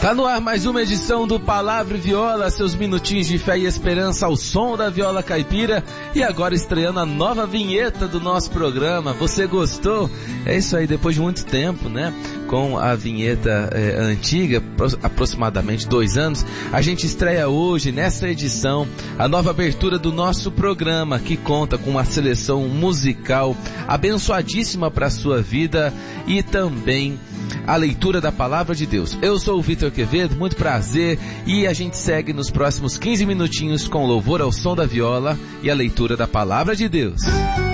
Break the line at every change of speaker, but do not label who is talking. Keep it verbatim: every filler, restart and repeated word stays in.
Tá no ar mais uma edição do Palavra e Viola, seus minutinhos de fé e esperança ao som da viola caipira. E agora estreando a nova vinheta do nosso programa. Você gostou? É isso aí, depois de muito tempo, né? Com a vinheta é, antiga, aproximadamente dois anos, a gente estreia hoje, nessa edição, a nova abertura do nosso programa, que conta com uma seleção musical abençoadíssima para a sua vida e também a leitura da Palavra de Deus. Eu sou o Vitor Quevedo, muito prazer, e a gente segue nos próximos quinze minutinhos com louvor ao som da viola e a leitura da Palavra de Deus.